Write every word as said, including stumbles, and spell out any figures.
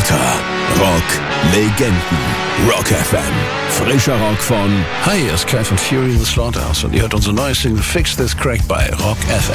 Scooter. Rock-Legenden. Rock F M. Frischer Rock von... Hi, hier ist Kai von Fury in the Slaughterhouse und ihr hört unsere neue Single Fix This Crack bei Rock F M.